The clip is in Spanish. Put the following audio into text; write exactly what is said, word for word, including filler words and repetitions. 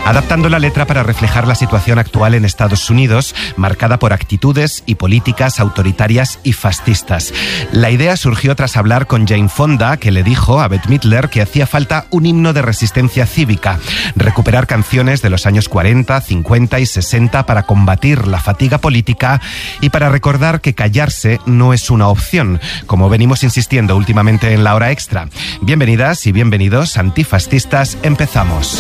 adaptando la letra para reflejar la situación actual en Estados Unidos, marcada por actitudes y políticas autoritarias y fascistas. La idea surgió tras hablar con Jane Fonda, que le dijo a Bette Midler que hacía falta un himno de resistencia cívica, recuperar canciones de los años cuarenta, cincuenta y sesenta para combatir la fatiga política y para recordar que callarse no es una opción, como venimos insistiendo últimamente en la hora extra. Bienvenidas y bienvenidos, antifascistas, empezamos.